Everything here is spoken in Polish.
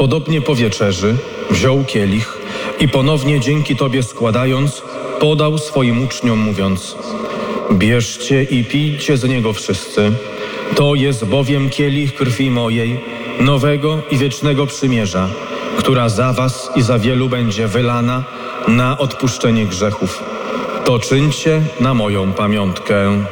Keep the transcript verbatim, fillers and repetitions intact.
Podobnie po wieczerzy wziął kielich i ponownie dzięki Tobie składając, podał swoim uczniom mówiąc: bierzcie i pijcie z niego wszyscy. To jest bowiem kielich krwi mojej, nowego i wiecznego przymierza, która za was i za wielu będzie wylana na odpuszczenie grzechów. To czyńcie na moją pamiątkę.